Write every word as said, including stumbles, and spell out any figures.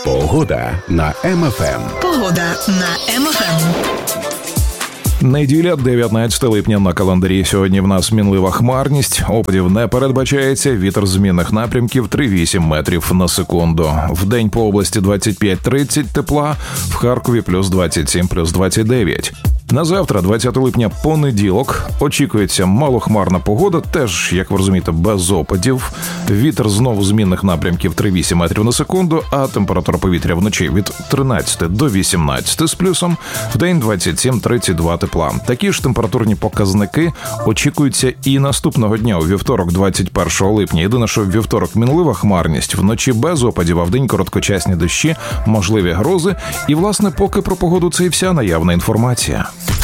Погода на Ем Еф Ем. Погода на Ем Еф Ем. Неділя, дев'ятнадцяте липня на календарі. Сьогодні в нас мінлива хмарність, опадів не передбачається, вітер змінних напрямків три вісім метрів на секунду. Вдень по області двадцять п'ять тридцять тепла, в Харкові плюс двадцять сім, плюс двадцять дев'ять. На завтра, двадцятого липня, понеділок, очікується малохмарна погода, теж, як ви розумієте, без опадів. Вітер знову змінних напрямків три вісім метрів на секунду, а температура повітря вночі від тринадцяти до вісімнадцяти з плюсом, вдень двадцять сім тридцять два тепла. Такі ж температурні показники очікуються і наступного дня, у вівторок, двадцять першого липня. Єдине, що в вівторок мінлива хмарність, вночі без опадів, а вдень короткочасні дощі, можливі грози. І, власне, поки про погоду це і вся наявна інформація.